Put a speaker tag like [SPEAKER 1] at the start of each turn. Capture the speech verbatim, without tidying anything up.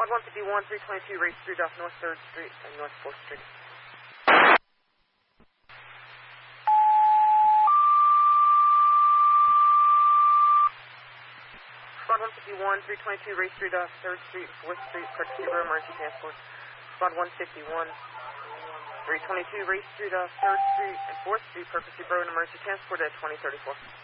[SPEAKER 1] Squad one fifty-one, three twenty-two, Race Street off North third Street and North fourth Street. Squad one fifty-one, three twenty-two, Race Street off third Street and fourth Street, courtesy of emergency transport. Squad one fifty-one, three twenty-two, Race Street off third Street and fourth Street, courtesy of emergency transport at twenty thirty-four.